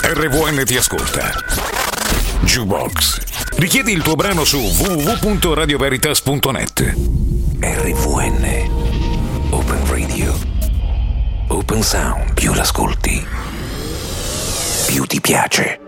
RVN ti ascolta. Jukebox. Richiedi il tuo brano su www.radioveritas.net. RVN. Open Radio. Open Sound. Più l'ascolti, più ti piace.